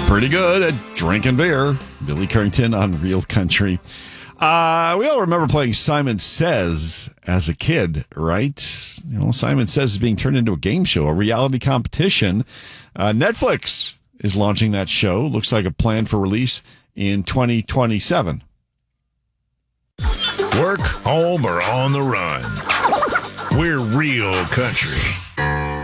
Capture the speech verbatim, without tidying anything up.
Pretty good at drinking beer. Billy Currington on Real Country. Uh, we all remember playing Simon Says as a kid, right? You know, Simon Says is being turned into a game show, a reality competition. Uh, Netflix is launching that show. Looks like a plan for release in twenty twenty-seven. Work, home, or on the run. We're Real Country.